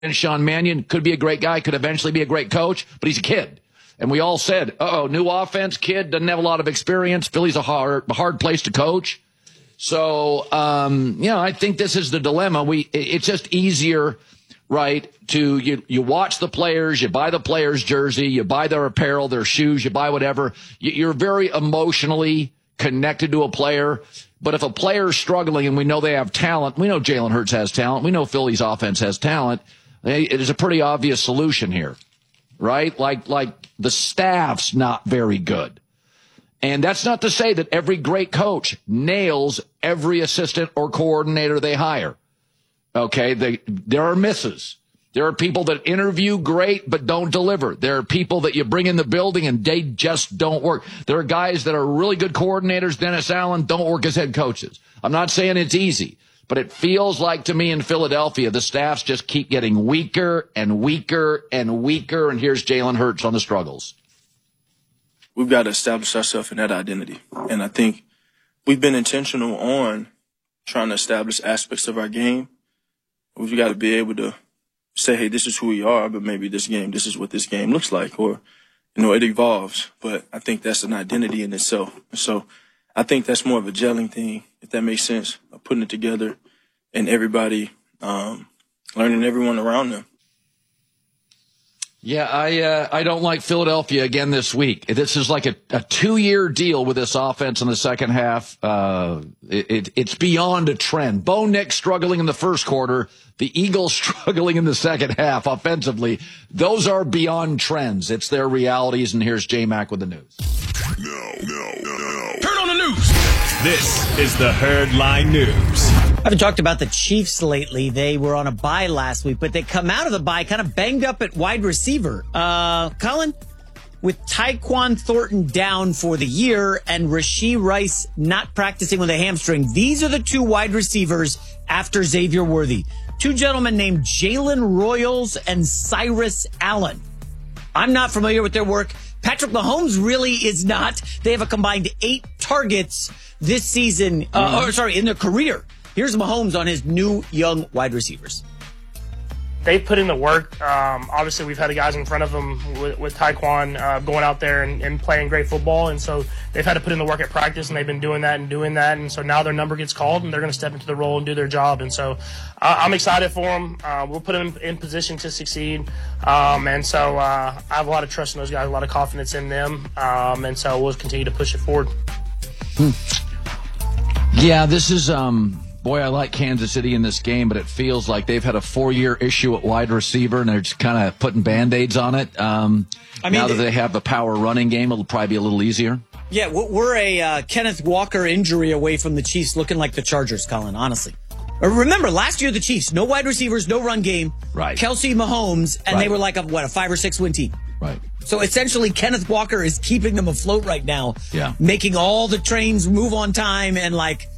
Sean Mannion could be a great guy, could eventually be a great coach, but he's a kid. And we all said, new offense, kid, doesn't have a lot of experience. Philly's a hard place to coach. So, I think this is the dilemma. It's just easier, right, you watch the players, you buy the players' jersey, you buy their apparel, their shoes, you buy whatever. You're very emotionally connected to a player. But if a player's struggling and we know they have talent, we know Jalen Hurts has talent, we know Philly's offense has talent, it is a pretty obvious solution here, right? Like the staff's not very good. And that's not to say that every great coach nails every assistant or coordinator they hire. Okay, there are misses. There are people that interview great but don't deliver. There are people that you bring in the building and they just don't work. There are guys that are really good coordinators, Dennis Allen, don't work as head coaches. I'm not saying it's easy, but it feels like to me in Philadelphia, the staffs just keep getting weaker and weaker and weaker, and here's Jalen Hurts on the struggles. We've got to establish ourselves in that identity. And I think we've been intentional on trying to establish aspects of our game. We've got to be able to say, hey, this is who we are, but maybe this is what this game looks like, or, it evolves. But I think that's an identity in itself. So I think that's more of a gelling thing, if that makes sense, of putting it together and everybody learning everyone around them. Yeah, I don't like Philadelphia again this week. This is like a 2-year deal with this offense in the second half. It's beyond a trend. Bo Nix struggling in the first quarter, the Eagles struggling in the second half offensively. Those are beyond trends. It's their realities, and here's J-Mac with the news. No. Turn on the news. This is the Herd Line News. I haven't talked about the Chiefs lately. They were on a bye last week, but they come out of the bye kind of banged up at wide receiver. Colin, with Tyquan Thornton down for the year and Rashee Rice not practicing with a hamstring, these are the two wide receivers after Xavier Worthy. Two gentlemen named Jalen Royals and Cyrus Allen. I'm not familiar with their work. Patrick Mahomes really is not. They have a combined 8 targets this season, in their career. Here's Mahomes on his new young wide receivers. They've put in the work. Obviously, we've had the guys in front of them with Tyquan going out there and playing great football. And so they've had to put in the work at practice, and they've been doing that. And so now their number gets called, and they're going to step into the role and do their job. And so I'm excited for them. We'll put them in position to succeed. And so I have a lot of trust in those guys, a lot of confidence in them. And so we'll continue to push it forward. Yeah, this is boy, I like Kansas City in this game, but it feels like they've had a 4-year issue at wide receiver, and they're just kind of putting Band-Aids on it. Now that they have the power running game, it'll probably be a little easier. Yeah, we're a Kenneth Walker injury away from the Chiefs looking like the Chargers, Colin, honestly. Remember, last year the Chiefs, no wide receivers, no run game. Right. Kelsey, Mahomes, and they were like a 5 or 6 win team. Right. So essentially, Kenneth Walker is keeping them afloat right now. Yeah. Making all the trains move on time, and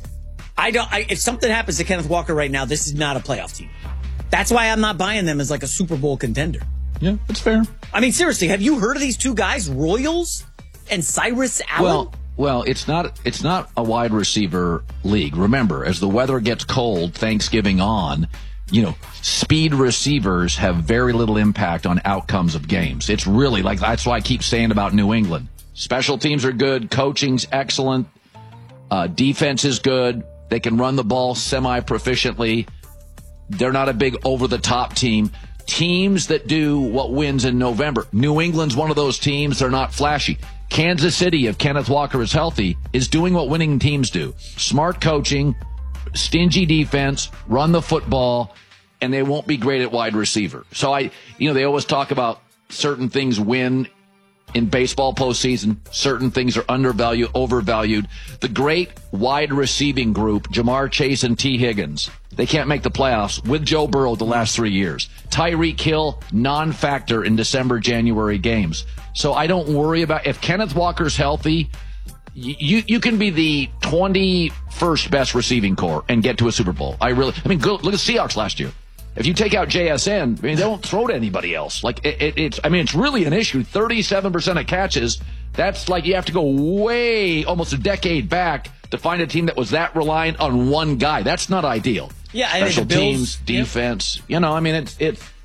if something happens to Kenneth Walker right now, this is not a playoff team. That's why I'm not buying them as like a Super Bowl contender. Yeah, that's fair. I mean, seriously, have you heard of these two guys, Royals and Cyrus Allen? Well, it's not a wide receiver league. Remember, as the weather gets cold, Thanksgiving on, speed receivers have very little impact on outcomes of games. It's really that's why I keep saying about New England. Special teams are good. Coaching's excellent. Defense is good. They can run the ball semi-proficiently. They're not a big over-the-top team. Teams that do what wins in November. New England's one of those teams. They're not flashy. Kansas City, if Kenneth Walker is healthy, is doing what winning teams do. Smart coaching, stingy defense, run the football, and they won't be great at wide receiver. So they always talk about certain things win in baseball postseason. Certain things are undervalued, overvalued. The great wide receiving group, Jamar Chase and T. Higgins, they can't make the playoffs with Joe Burrow the last 3 years. Tyreek Hill, non-factor in December, January games. So I don't worry about if Kenneth Walker's healthy. You can be the 21st best receiving core and get to a Super Bowl. Look at Seahawks last year. If you take out JSN, they don't throw to anybody else. It's really an issue. 37% of catches. That's like you have to go way, almost a decade back to find a team that was that reliant on one guy. That's not ideal. Yeah, special teams, defense. Yep. It's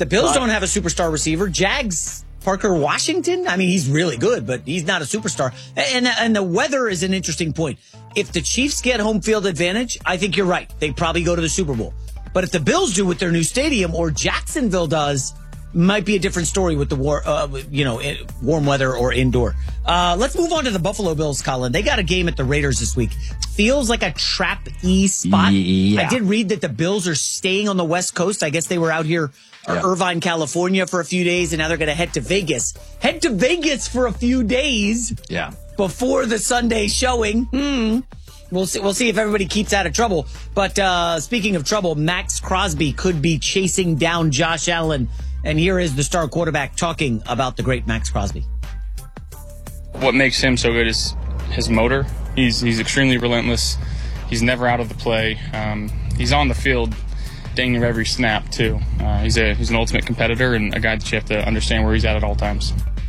The Bills don't have a superstar receiver. Jags, Parker Washington, I mean, he's really good, but he's not a superstar. And the weather is an interesting point. If the Chiefs get home field advantage, I think you're right. They probably go to the Super Bowl. But if the Bills do with their new stadium or Jacksonville does, might be a different story with the warm weather or indoor. Let's move on to the Buffalo Bills, Colin. They got a game at the Raiders this week. Feels like a trap-y spot. Yeah. I did read that the Bills are staying on the West Coast. I guess they were out here, Irvine, California for a few days, and now they're going to head to Vegas. Head to Vegas for a few days. Yeah. Before the Sunday showing. We'll see if everybody keeps out of trouble. But speaking of trouble, Max Crosby could be chasing down Josh Allen. And here is the star quarterback talking about the great Max Crosby. What makes him so good is his motor. He's extremely relentless. He's never out of the play. He's on the field dang near every snap, too. He's an ultimate competitor and a guy that you have to understand where he's at all times.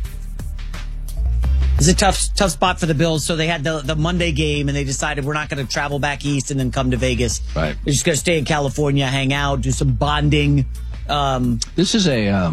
It's a tough spot for the Bills. So they had the Monday game, and they decided we're not going to travel back east and then come to Vegas. Right. We're just going to stay in California, hang out, do some bonding. This is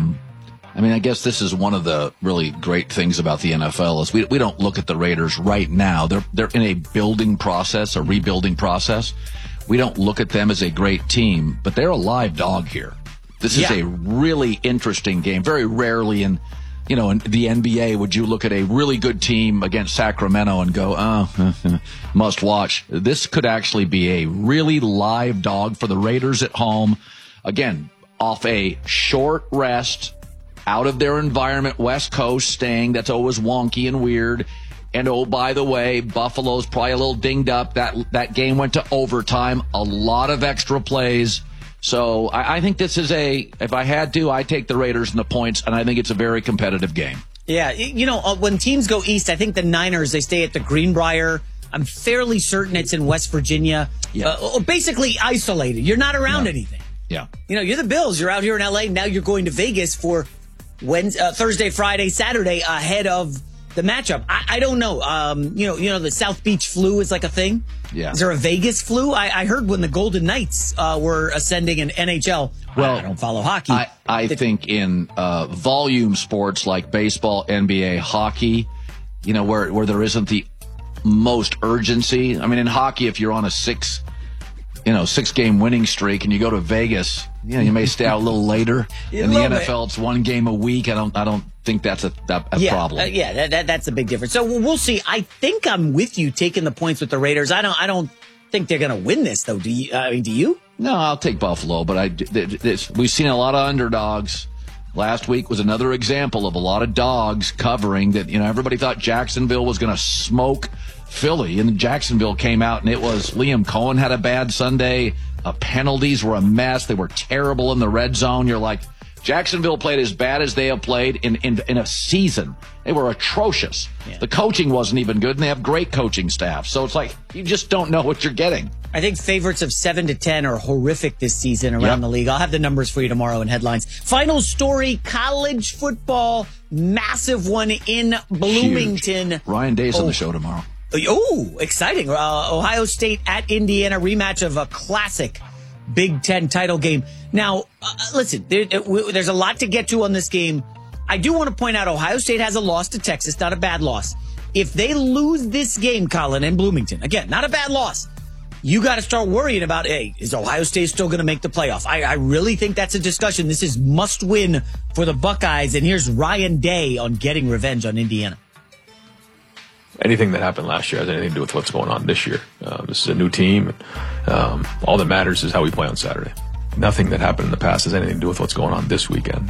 I guess this is one of the really great things about the NFL is we don't look at the Raiders right now. They're in a building process, a rebuilding process. We don't look at them as a great team, but they're a live dog here. This is a really interesting game. Very rarely in the NBA would you look at a really good team against Sacramento and go, must watch. This could actually be a really live dog for the Raiders at home. Again, off a short rest, out of their environment, West Coast staying. That's always wonky and weird. And oh, by the way, Buffalo's probably a little dinged up. That game went to overtime. A lot of extra plays. So I think this is if I had to, I'd take the Raiders in the points, and I think it's a very competitive game. Yeah, when teams go east, I think the Niners, they stay at the Greenbrier. I'm fairly certain it's in West Virginia. Yeah. Basically isolated. You're not around anything. Yeah. You're the Bills. You're out here in L.A. Now you're going to Vegas for Thursday, Friday, Saturday ahead of the matchup. I don't know. The South Beach flu is like a thing. Yeah. Is there a Vegas flu? I heard when the Golden Knights were ascending in NHL. Well, I don't follow hockey. I think in volume sports like baseball, NBA, hockey, where there isn't the most urgency. I mean, in hockey, if you're on a 6-game winning streak and you go to Vegas, you may stay out a little later. In the NFL, it's one game a week. I don't think that's a problem. That's a big difference. So we'll see. I think I'm with you taking the points with the Raiders. I don't think they're going to win this though. Do you? Do you? No, I'll take Buffalo, but we've seen a lot of underdogs. Last week was another example of a lot of dogs covering that. Everybody thought Jacksonville was going to smoke Philly, and Jacksonville came out, and it was Liam Cohen had a bad Sunday. Penalties were a mess. They were terrible in the red zone. You're like, Jacksonville played as bad as they have played in a season. They were atrocious. Yeah. The coaching wasn't even good, and they have great coaching staff. So it's like, you just don't know what you're getting. I think favorites of 7-10 are horrific this season around the league. I'll have the numbers for you tomorrow in headlines. Final story, college football, massive one in Bloomington. Huge. Ryan Day's on the show tomorrow. Oh, exciting. Ohio State at Indiana, rematch of a classic Big Ten title game. Now, listen, there's a lot to get to on this game. I do want to point out Ohio State has a loss to Texas, not a bad loss. If they lose this game, Colin, in Bloomington, again, not a bad loss, you got to start worrying about, is Ohio State still going to make the playoff? I really think that's a discussion. This is must win for the Buckeyes. And here's Ryan Day on getting revenge on Indiana. Anything that happened last year has anything to do with what's going on this year. This is a new team. All that matters is how we play on Saturday. Nothing that happened in the past has anything to do with what's going on this weekend.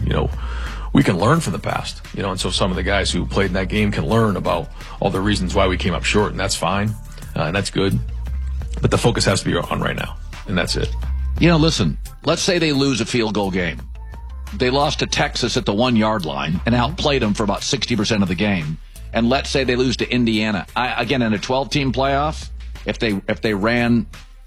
We can learn from the past, and so some of the guys who played in that game can learn about all the reasons why we came up short, and that's fine, and that's good. But the focus has to be on right now, and that's it. Listen, let's say they lose a field goal game. They lost to Texas at the 1-yard line and outplayed them for about 60% of the game. And let's say they lose to Indiana. Again, in a 12-team playoff, if they ran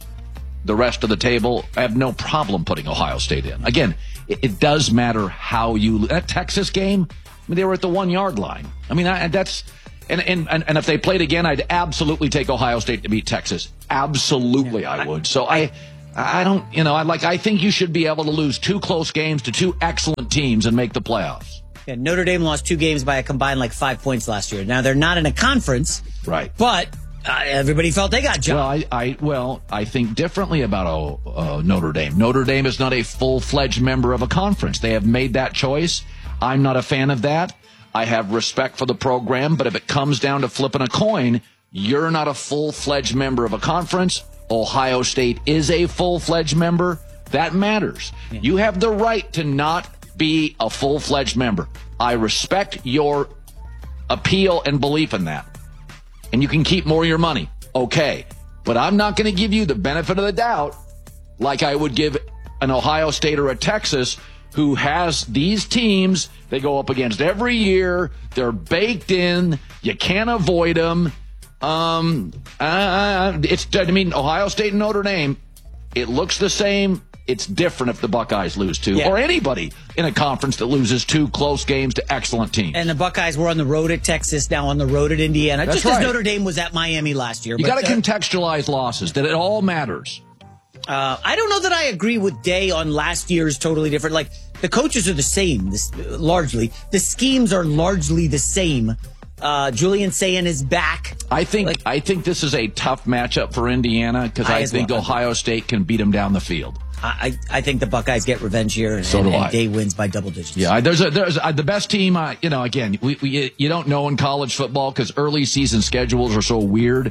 the rest of the table, I have no problem putting Ohio State in. Again, it does matter how you that Texas game. They were at the 1-yard line. That's and if they played again, I'd absolutely take Ohio State to beat Texas. Absolutely, I would. So I think you should be able to lose 2 close games to 2 excellent teams and make the playoffs. Yeah, Notre Dame lost 2 games by a combined 5 points last year. Now, they're not in a conference. Right. But everybody felt they got jumped. I think differently about Notre Dame. Notre Dame is not a full-fledged member of a conference. They have made that choice. I'm not a fan of that. I have respect for the program, but if it comes down to flipping a coin, you're not a full-fledged member of a conference. Ohio State is a full-fledged member. That matters. Yeah. You have the right to not be a full-fledged member. I respect your appeal and belief in that. And you can keep more of your money. Okay. But I'm not going to give you the benefit of the doubt like I would give an Ohio State or a Texas who has these teams they go up against every year. They're baked in. You can't avoid them. Ohio State and Notre Dame, it looks the same. It's different if the Buckeyes lose 2, or anybody in a conference that loses 2 close games to excellent teams. And the Buckeyes were on the road at Texas, now on the road at Indiana. That's just as Notre Dame was at Miami last year. You got to contextualize losses, that it all matters. I don't know that I agree with Day on last year's totally different. The coaches are the same, largely. The schemes are largely the same. Julian Sayin is back. I think this is a tough matchup for Indiana because I think Ohio State can beat them down the field. I think the Buckeyes get revenge here, and Day wins by double digits. Yeah, there's the best team. Again, you don't know in college football because early season schedules are so weird.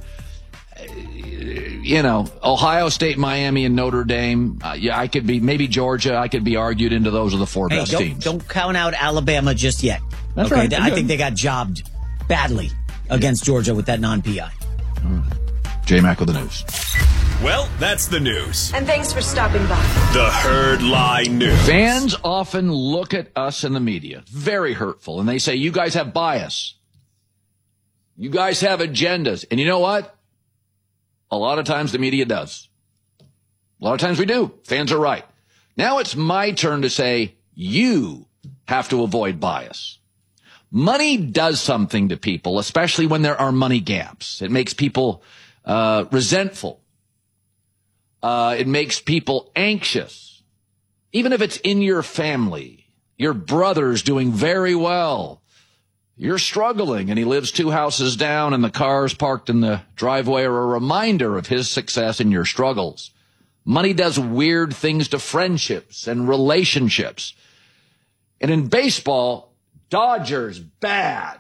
Ohio State, Miami, and Notre Dame. I could be maybe Georgia. I could be argued into those are the 4 best teams. Don't count out Alabama just yet. That's right. I think they got jobbed badly against Georgia with that non-PI. J-Mac with the news. Well, that's the news. And thanks for stopping by. The Herd Lie News. Fans often look at us in the media, very hurtful, and they say, you guys have bias. You guys have agendas. And you know what? A lot of times the media does. A lot of times we do. Fans are right. Now it's my turn to say, you have to avoid bias. Money does something to people, especially when there are money gaps. It makes people resentful. It makes people anxious. Even if it's in your family, your brother's doing very well. You're struggling and he lives 2 houses down and the cars parked in the driveway are a reminder of his success and your struggles. Money does weird things to friendships and relationships. And in baseball, Dodgers, bad.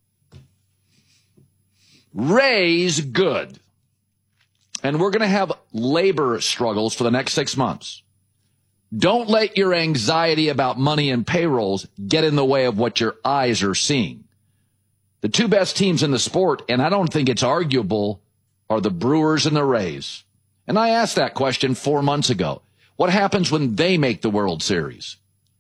Rays, good. And we're going to have labor struggles for the next 6 months. Don't let your anxiety about money and payrolls get in the way of what your eyes are seeing. The 2 best teams in the sport, and I don't think it's arguable, are the Brewers and the Rays. And I asked that question 4 months ago. What happens when they make the World Series?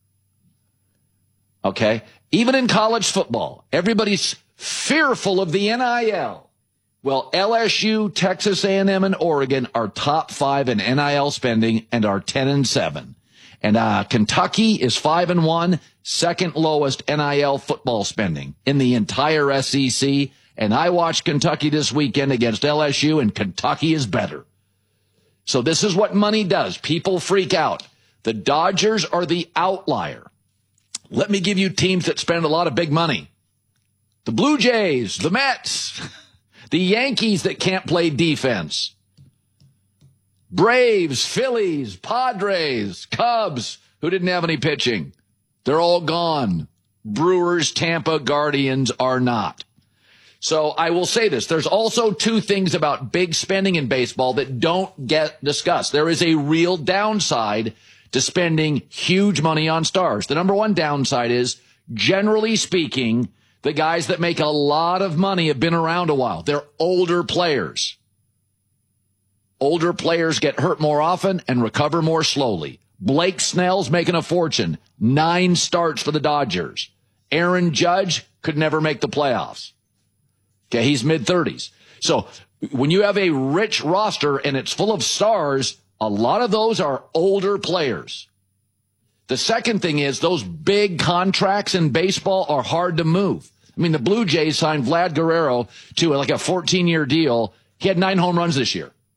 Okay? Even in college football, everybody's fearful of the NIL. Well, LSU, Texas A&M, and Oregon are top 5 in NIL spending and are 10-7. And Kentucky is 5-1, second lowest NIL football spending in the entire SEC. And I watched Kentucky this weekend against LSU, and Kentucky is better. So this is what money does. People freak out. The Dodgers are the outlier. Let me give you teams that spend a lot of big money. The Blue Jays, the Mets, the Yankees that can't play defense, Braves, Phillies, Padres, Cubs, who didn't have any pitching. They're all gone. Brewers, Tampa, Guardians are not. So I will say this. There's also 2 things about big spending in baseball that don't get discussed. There is a real downside to spending huge money on stars. The number 1 downside is, generally speaking, the guys that make a lot of money have been around a while. They're older players. Older players get hurt more often and recover more slowly. Blake Snell's making a fortune. 9 starts for the Dodgers. Aaron Judge could never make the playoffs. Okay, he's mid-30s. So when you have a rich roster and it's full of stars, a lot of those are older players. The second thing is those big contracts in baseball are hard to move. I mean, the Blue Jays signed Vlad Guerrero to like a 14-year deal. He had 9 home runs this year.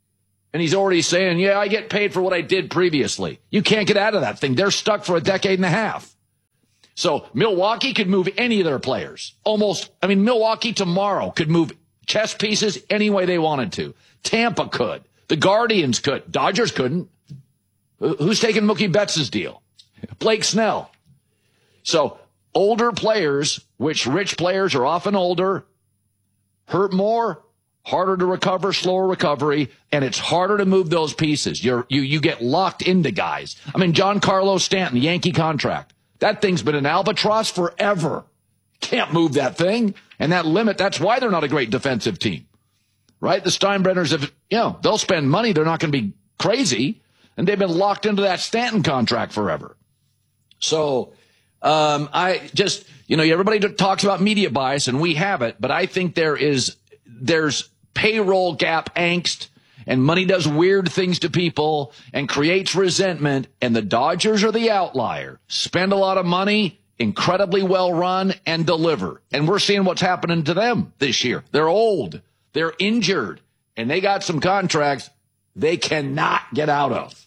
And he's already saying, yeah, I get paid for what I did previously. You can't get out of that thing. They're stuck for a decade and a half. So Milwaukee could move any of their players. Milwaukee tomorrow could move chess pieces any way they wanted to. Tampa could. The Guardians could. Dodgers couldn't. Who's taking Mookie Betts' deal? Blake Snell. So older players, which rich players are often older, hurt more, harder to recover, slower recovery, and it's harder to move those pieces. You get locked into guys. Giancarlo Stanton, Yankee contract. That thing's been an albatross forever. Can't move that thing. And that limit, that's why they're not a great defensive team. Right? The Steinbrenners have, they'll spend money. They're not going to be crazy. And they've been locked into that Stanton contract forever. So, everybody talks about media bias, and we have it, but I think there's payroll gap angst, and money does weird things to people and creates resentment, and the Dodgers are the outlier. Spend a lot of money, incredibly well run, and deliver. And we're seeing what's happening to them this year. They're old, they're injured, and they got some contracts they cannot get out of.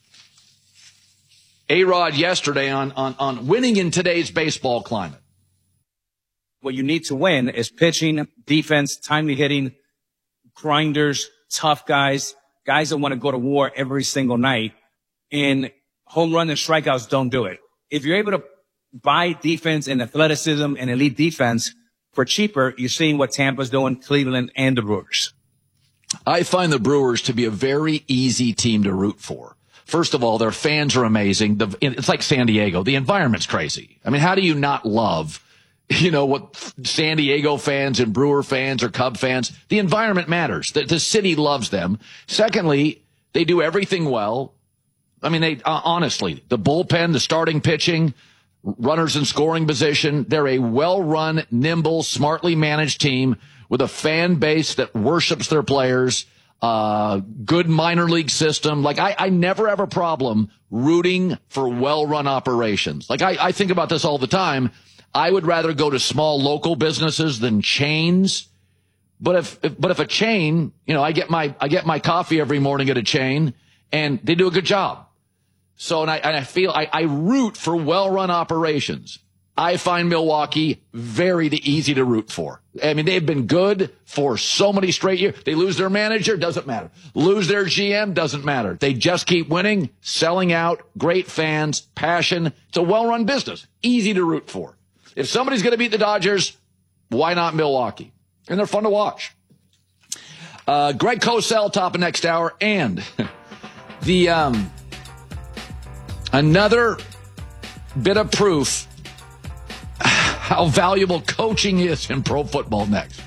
A-Rod yesterday on winning in today's baseball climate. What you need to win is pitching, defense, timely hitting, grinders, tough guys that want to go to war every single night. And home run and strikeouts don't do it. If you're able to buy defense and athleticism and elite defense for cheaper, you're seeing what Tampa's doing, Cleveland, and the Brewers. I find the Brewers to be a very easy team to root for. First of all, their fans are amazing. It's like San Diego. The environment's crazy. How do you not love, what San Diego fans and Brewer fans or Cub fans? The environment matters. The city loves them. Secondly, they do everything well. Honestly, the bullpen, the starting pitching, runners in scoring position, they're a well-run, nimble, smartly managed team with a fan base that worships their players. Good minor league system. I never have a problem rooting for well-run operations. I think about this all the time. I would rather go to small local businesses than chains. But if a chain, I get my coffee every morning at a chain and they do a good job. So, I feel I root for well-run operations. I find Milwaukee very easy to root for. They've been good for so many straight years. They lose their manager, doesn't matter. Lose their GM, doesn't matter. They just keep winning, selling out, great fans, passion. It's a well-run business, easy to root for. If somebody's going to beat the Dodgers, why not Milwaukee? And they're fun to watch. Greg Cosell, top of next hour, and another bit of proof how valuable coaching is in pro football next.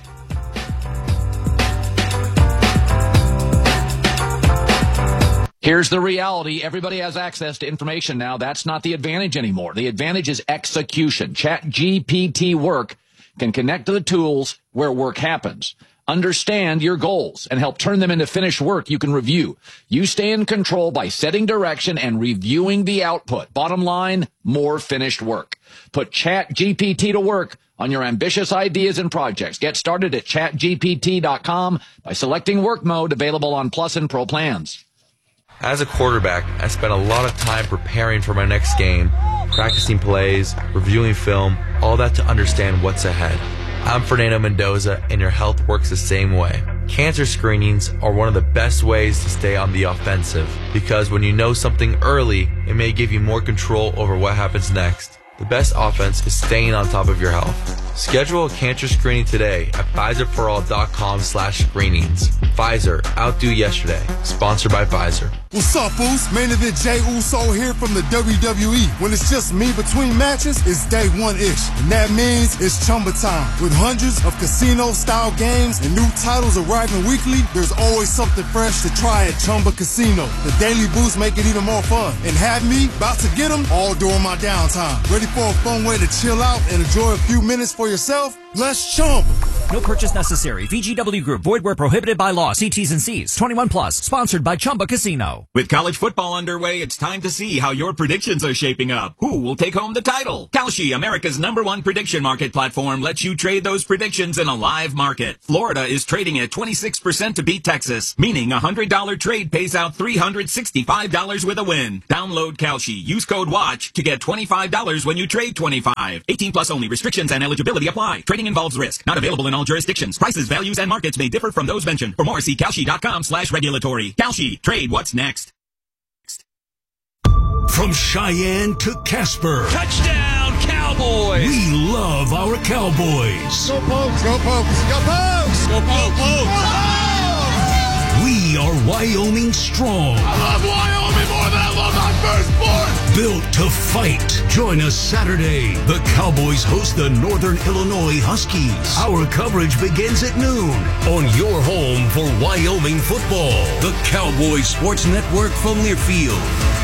Here's the reality. Everybody has access to information now. That's not the advantage anymore. The advantage is execution. ChatGPT Work can connect to the tools where work happens. Understand your goals and help turn them into finished work you can review. You stay in control by setting direction and reviewing the output. Bottom line, more finished work. Put ChatGPT to work on your ambitious ideas and projects. Get started at chatgpt.com by selecting work mode, available on Plus and Pro plans. As a quarterback, I spent a lot of time preparing for my next game, practicing plays, reviewing film, all that to understand what's ahead. I'm Fernando Mendoza, and your health works the same way. Cancer screenings are one of the best ways to stay on the offensive, because when you know something early, it may give you more control over what happens next. The best offense is staying on top of your health. Schedule a cancer screening today at PfizerForAll.com/screenings. Pfizer, outdo yesterday. Sponsored by Pfizer. What's up, Uso? Main event Jey Uso here from the WWE. When it's just me between matches, it's day one-ish. And that means it's Chumba time. With hundreds of casino-style games and new titles arriving weekly, there's always something fresh to try at Chumba Casino. The daily boosts make it even more fun. And have me about to get them all during my downtime. Ready for a fun way to chill out and enjoy a few minutes for yourself? Let's Chumba. No purchase necessary. VGW Group. Void where prohibited by law. See T's and C's. 21 plus. Sponsored by Chumba Casino. With college football underway, it's time to see how your predictions are shaping up. Who will take home the title? Kalshi, America's #1 prediction market platform, lets you trade those predictions in a live market. Florida is trading at 26% to beat Texas, meaning a $100 trade pays out $365 with a win. Download Kalshi. Use code WATCH to get $25 when you trade 25. 18 plus only. Restrictions and eligibility apply. Trading involves risk. Not available in all jurisdictions. Prices, values, and markets may differ from those mentioned. For more, see Kalshi.com/regulatory. Kalshi. Trade what's next. From Cheyenne to Casper. Touchdown, Cowboys! We love our Cowboys. Go Pokes! Go Pokes! Go Pokes! Go Pokes! We are Wyoming strong. I love Wyoming more than I love my firstborn! Built to fight. Join us Saturday. The Cowboys host the Northern Illinois Huskies. Our coverage begins at noon on your home for Wyoming football. The Cowboys Sports Network from Learfield.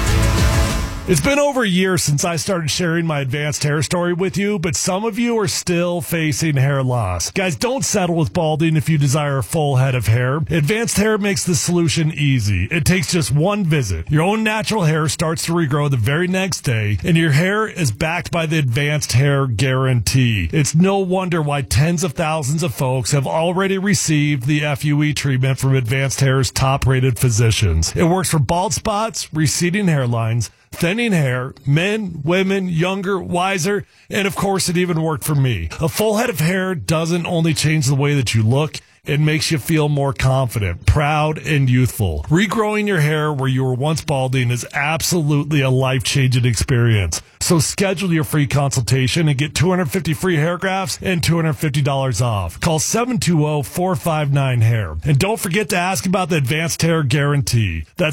It's been over a year since I started sharing my advanced hair story with you, but some of you are still facing hair loss. Guys, don't settle with balding if you desire a full head of hair. Advanced Hair makes the solution easy. It takes just one visit. Your own natural hair starts to regrow the very next day, and your hair is backed by the Advanced Hair Guarantee. It's no wonder why tens of thousands of folks have already received the FUE treatment from Advanced Hair's top-rated physicians. It works for bald spots, receding hairlines, thinning hair, men, women, younger, wiser, and of course it even worked for me. A full head of hair doesn't only change the way that you look, it makes you feel more confident, proud, and youthful. Regrowing your hair where you were once balding is absolutely a life-changing experience. So schedule your free consultation and get 250 free hair grafts and $250 off. Call 720-459-HAIR. And don't forget to ask about the Advanced Hair Guarantee. That's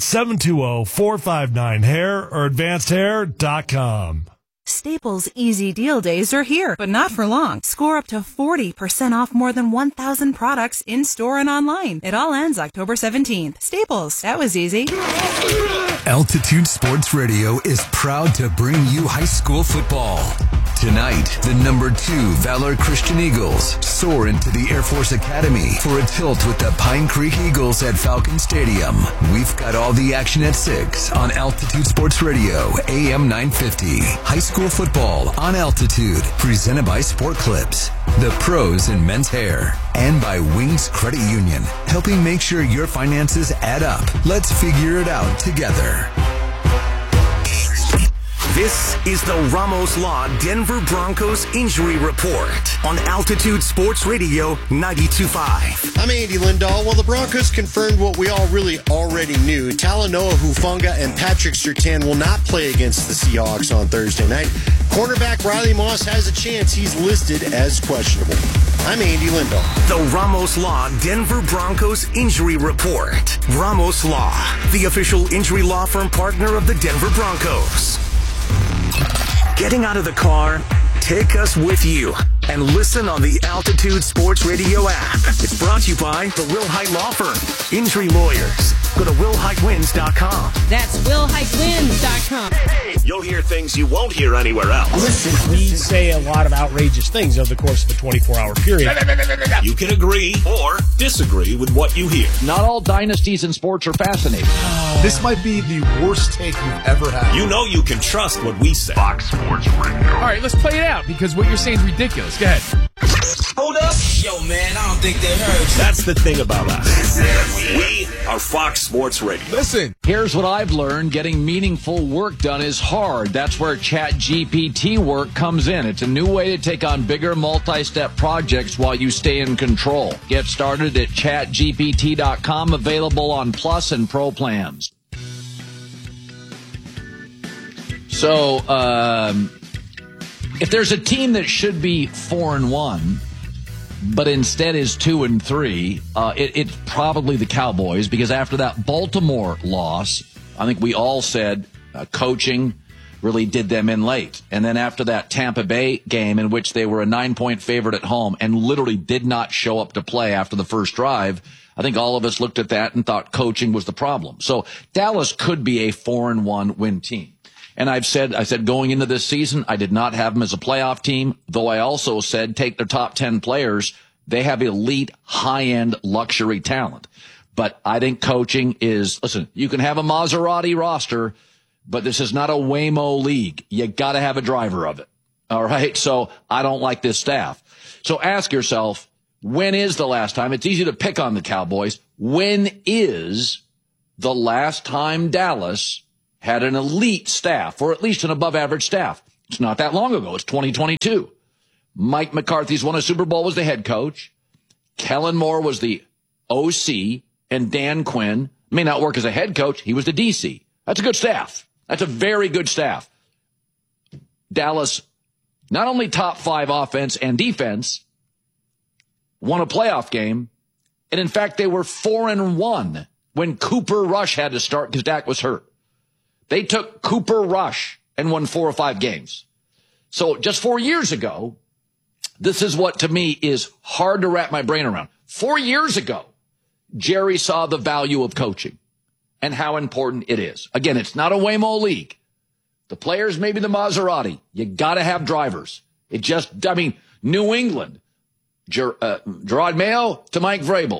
720-459-HAIR or advancedhair.com. Staples Easy Deal Days are here, but not for long. Score up to 40% off more than 1,000 products in-store and online. It all ends October 17th. Staples, that was easy. Altitude Sports Radio is proud to bring you high school football. Tonight, the #2 Valor Christian Eagles soar into the Air Force Academy for a tilt with the Pine Creek Eagles at Falcon Stadium. We've got all the action at 6 on Altitude Sports Radio, AM 950. High school football on Altitude, presented by Sport Clips, the pros in men's hair, and by Wings Credit Union, helping make sure your finances add up. Let's figure it out together. This is the Ramos Law Denver Broncos Injury Report on Altitude Sports Radio 92.5. I'm Andy Lindahl. Well, the Broncos confirmed what we all really already knew. Talanoa Hufanga and Patrick Surtain will not play against the Seahawks on Thursday night. Cornerback Riley Moss has a chance. He's listed as questionable. I'm Andy Lindahl. The Ramos Law Denver Broncos Injury Report. Ramos Law, the official injury law firm partner of the Denver Broncos. Getting out of the car? Take us with you and listen on the Altitude Sports Radio app. It's brought to you by the Wilhite Law Firm. Injury lawyers. Go to WillHiteWins.com. That's WillHiteWins.com. You'll hear things you won't hear anywhere else. Listen, we say a lot of outrageous things over the course of a 24-hour period. You can agree or disagree with what you hear. Not all dynasties in sports are fascinating. This might be the worst take you've ever had. You know you can trust what we say. Fox Sports Radio. All right, let's play it out because what you're saying is ridiculous. Go ahead. Hold up. Yo, man, I don't think they heard you. That's the thing about us. We are Fox Sports Radio. Listen. Here's what I've learned. Getting meaningful work done is hard. That's where ChatGPT work comes in. It's a new way to take on bigger multi-step projects while you stay in control. Get started at chatgpt.com, available on Plus and Pro plans. So, if there's a team that should be 4-1, but instead is 2-3, it's probably the Cowboys, because after that Baltimore loss, I think we all said coaching really did them in late. And then after that Tampa Bay game, in which they were a 9-point favorite at home and literally did not show up to play after the first drive, I think all of us looked at that and thought coaching was the problem. So Dallas could be a 4-1 win team. And I said going into this season, I did not have them as a playoff team, though I also said take their top 10 players, They have elite, high-end luxury talent. But I think coaching is, listen, you can have a Maserati roster, but this is not a Waymo league. You got to have a driver of it. All right? So I don't like this staff. So ask yourself, when is the last time? It's easy to pick on the Cowboys. When is the last time Dallas had an elite staff, or at least an above-average staff? It's not that long ago. It's 2022. Mike McCarthy's won a Super Bowl, was the head coach. Kellen Moore was the OC, and Dan Quinn may not work as a head coach. He was the DC. That's a good staff. That's a very good staff. Dallas, not only top 5 offense and defense, won a playoff game. And in fact, they were 4-1 when Cooper Rush had to start because Dak was hurt. They took Cooper Rush and won 4 or 5 games. So just 4 years ago, this is what to me is hard to wrap my brain around. 4 years ago, Jerry saw the value of coaching and how important it is. Again, it's not a Waymo league. The players may be the Maserati. You got to have drivers. New England, Gerard Mayo to Mike Vrabel.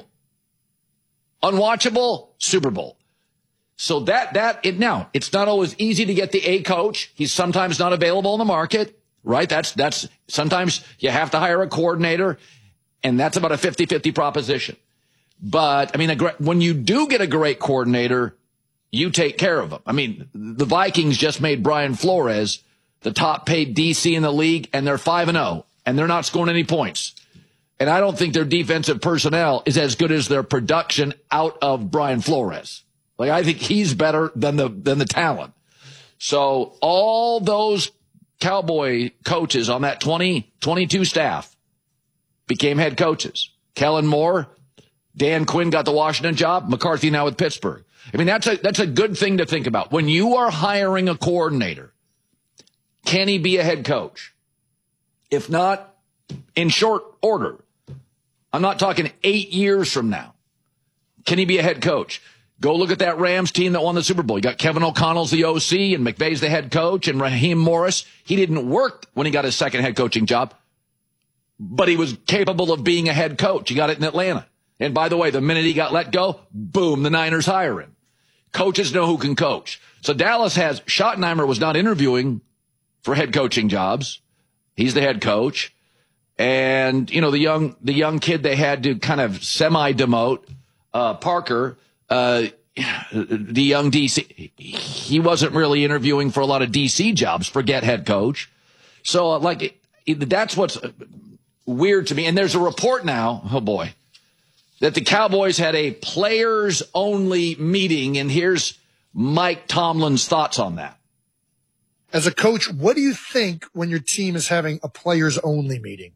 Unwatchable, Super Bowl. So now, it's not always easy to get the A coach. He's sometimes not available in the market, right? That's sometimes you have to hire a coordinator, and that's about a 50-50 proposition. But, when you do get a great coordinator, you take care of them. The Vikings just made Brian Flores the top paid DC in the league, and they're 5-0, and they're not scoring any points. And I don't think their defensive personnel is as good as their production out of Brian Flores. I think he's better than the talent. So all those Cowboy coaches on that 2022 staff became head coaches. Kellen Moore, Dan Quinn got the Washington job, McCarthy now with Pittsburgh. That's a good thing to think about. When you are hiring a coordinator, can he be a head coach? If not, in short order, I'm not talking 8 years from now. Can he be a head coach? Go look at that Rams team that won the Super Bowl. You got Kevin O'Connell's the OC and McVay's the head coach and Raheem Morris. He didn't work when he got his second head coaching job, but he was capable of being a head coach. He got it in Atlanta. And by the way, the minute he got let go, boom, the Niners hire him. Coaches know who can coach. So Dallas has, Schottenheimer was not interviewing for head coaching jobs. He's the head coach. And, the young kid they had to kind of semi-demote, Parker, the young DC, he wasn't really interviewing for a lot of DC jobs, forget head coach. So that's what's weird to me. And there's a report now, oh boy, that the Cowboys had a players only meeting. And here's Mike Tomlin's thoughts on that. As a coach, what do you think when your team is having a players only meeting?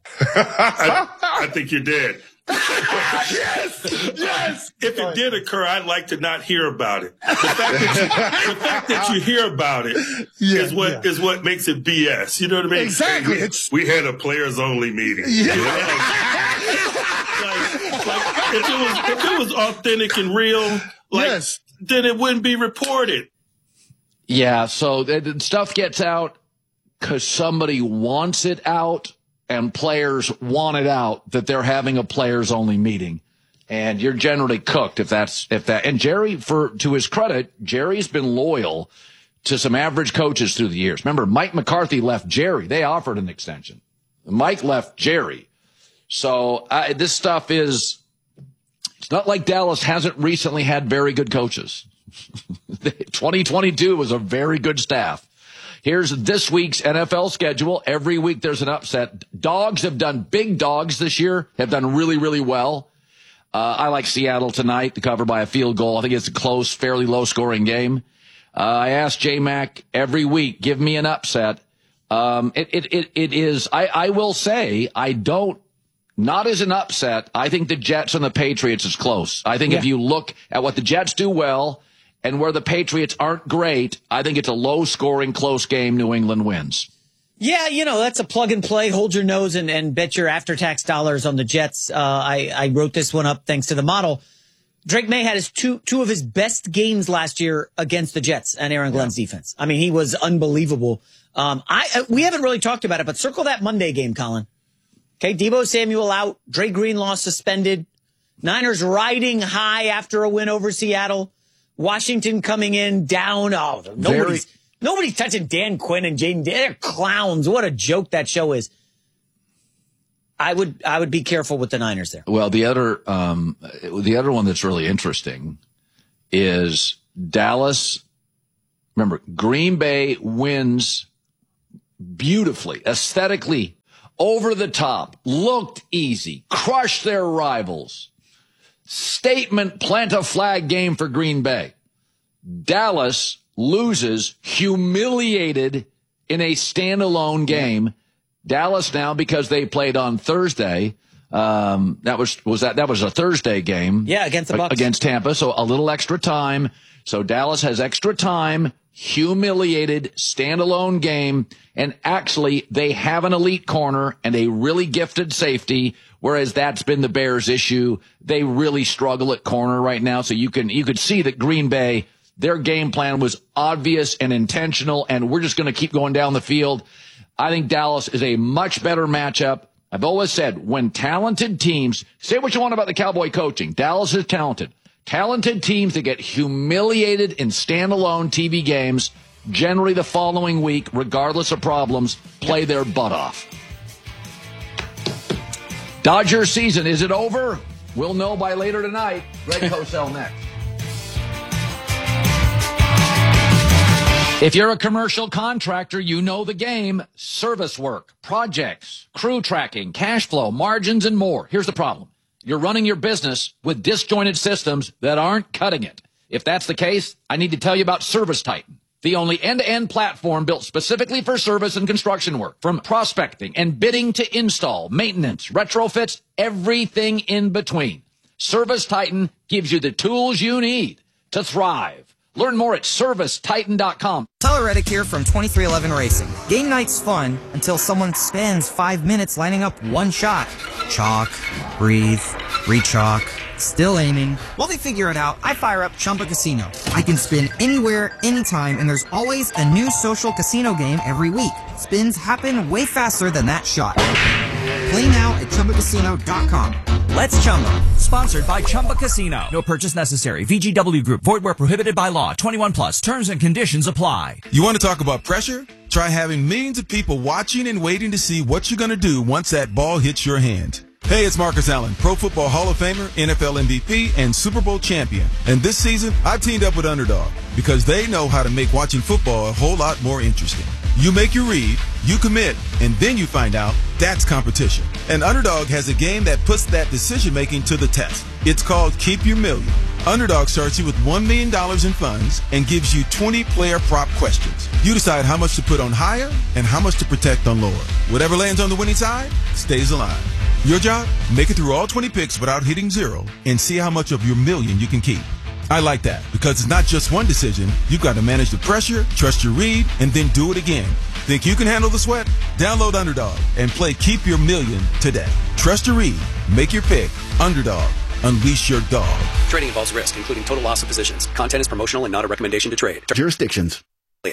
I think you're dead. Yes. If it did occur, I'd like to not hear about it. The fact that you hear about it is what makes it BS. You know what I mean? Exactly. We had a players only meeting. Yeah. If it was authentic and real, then it wouldn't be reported. Yeah, so stuff gets out because somebody wants it out and players want it out that they're having a players-only meeting. And you're generally cooked if that. And Jerry, to his credit, Jerry's been loyal to some average coaches through the years. Remember, Mike McCarthy left Jerry. They offered an extension. Mike left Jerry. So this stuff it's not like Dallas hasn't recently had very good coaches. 2022 was a very good staff. Here's this week's NFL schedule. Every week there's an upset. Big dogs this year have done really, really well. I like Seattle tonight to cover by a field goal. I think it's a close, fairly low scoring game. I asked J-Mac every week, give me an upset. It is, I will say, not as an upset. I think the Jets and the Patriots is close. I think if you look at what the Jets do well and where the Patriots aren't great, I think it's a low-scoring, close game. New England wins. Yeah, that's a plug-and-play. Hold your nose and bet your after-tax dollars on the Jets. I wrote this one up thanks to the model. Drake May had his two of his best games last year against the Jets and Aaron Glenn's defense. He was unbelievable. We haven't really talked about it, but circle that Monday game, Colin. Okay, Deebo Samuel out. Dre Greenlaw suspended. Niners riding high after a win over Seattle. Washington coming in down. Oh, nobody's touching Dan Quinn and Jaden. They're clowns. What a joke that show is. I would be careful with the Niners there. Well, the other one that's really interesting is Dallas. Remember, Green Bay wins beautifully, aesthetically, over the top, looked easy, crushed their rivals. Statement plant a flag game for Green Bay. Dallas loses, humiliated in a standalone game. Dallas now, because they played on Thursday, that was a Thursday game. Yeah, against the Bucs. Against Tampa, so a little extra time. So Dallas has extra time, humiliated, standalone game, and actually they have an elite corner and a really gifted safety, whereas that's been the Bears' issue. They really struggle at corner right now, so you could see that Green Bay, their game plan was obvious and intentional, and we're just going to keep going down the field. I think Dallas is a much better matchup. I've always said, when talented teams, say what you want about the Cowboy coaching, Dallas is talented. Talented teams that get humiliated in standalone TV games, generally the following week, regardless of problems, play their butt off. Dodger season, is it over? We'll know by later tonight. Greg Cosell next. If you're a commercial contractor, you know the game. Service work, projects, crew tracking, cash flow, margins, and more. Here's the problem. You're running your business with disjointed systems that aren't cutting it. If that's the case, I need to tell you about Service Titan, the only end-to-end platform built specifically for service and construction work. From prospecting and bidding to install, maintenance, retrofits, everything in between. Service Titan gives you the tools you need to thrive. Learn more at ServiceTitan.com. Tyler Reddick here from 2311 Racing. Game night's fun until someone spends 5 minutes lining up one shot. Chalk, breathe, re-chalk, still aiming. While they figure it out, I fire up Chumba Casino. I can spin anywhere, anytime, and there's always a new social casino game every week. Spins happen way faster than that shot. Play now at ChumbaCasino.com. Let's Chumba. Sponsored by Chumba Casino. No purchase necessary. VGW Group. Void where prohibited by law. 21 plus. Terms and conditions apply. You want to talk about pressure? Try having millions of people watching and waiting to see what you're going to do once that ball hits your hand. Hey, it's Marcus Allen, Pro Football Hall of Famer, NFL MVP, and Super Bowl champion. And this season, I've teamed up with Underdog because they know how to make watching football a whole lot more interesting. You make your read, you commit, and then you find out that's competition. And Underdog has a game that puts that decision-making to the test. It's called Keep Your Million. Underdog starts you with $1 million in funds and gives you 20 player prop questions. You decide how much to put on higher and how much to protect on lower. Whatever lands on the winning side stays alive. Your job? Make it through all 20 picks without hitting zero and see how much of your million you can keep. I like that because it's not just one decision. You've got to manage the pressure, trust your read, and then do it again. Think you can handle the sweat? Download Underdog and play Keep Your Million today. Trust your read. Make your pick. Underdog. Unleash your dog. Trading involves risk, including total loss of positions. Content is promotional and not a recommendation to trade. Jurisdictions.